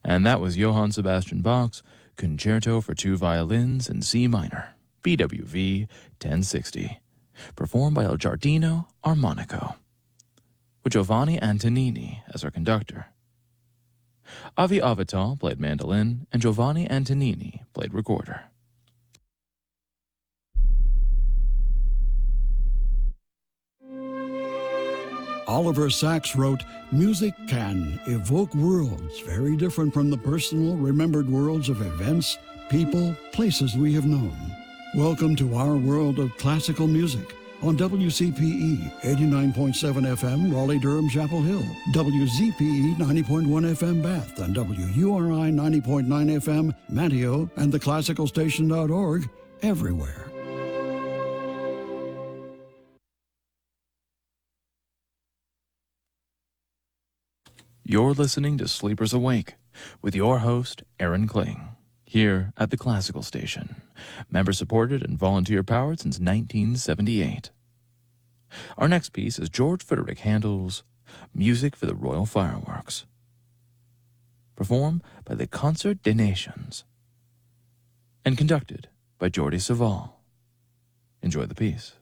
And that was Johann Sebastian Bach's Concerto for Two Violins in C minor, BWV 1060, performed by Il Giardino Armonico, with Giovanni Antonini as our conductor. Avi Avital played mandolin, and Giovanni Antonini played recorder. Oliver Sacks wrote, "Music can evoke worlds very different from the personal, remembered worlds of events, people, places we have known." Welcome to our world of classical music on WCPE 89.7 FM, Raleigh-Durham, Chapel Hill, WZPE 90.1 FM, Bath, and WURI 90.9 FM, Manteo, and theclassicalstation.org, everywhere. You're listening to Sleepers Awake with your host, Aaron Kling, here at the Classical Station, member-supported and volunteer-powered since 1978. Our next piece is George Frederick Handel's Music for the Royal Fireworks, performed by the Concert des Nations and conducted by Jordi Savall. Enjoy the piece.